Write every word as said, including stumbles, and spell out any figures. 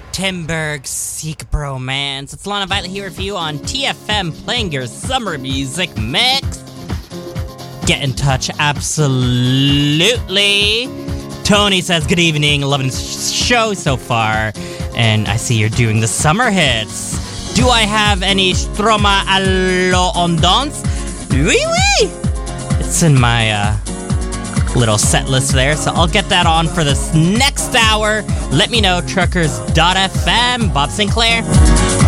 Timberg, Seek Bromance. It's Lana Violet here for you on T F M, playing your summer music mix. Get in touch, absolutely. Tony says, good evening, loving the show so far. And I see you're doing the summer hits. Do I have any Stroma Allo Ondance? Oui, oui! It's in my uh, little set list there, so I'll get that on for this next hour. Let me know, truckers dot f m. Bob Sinclair.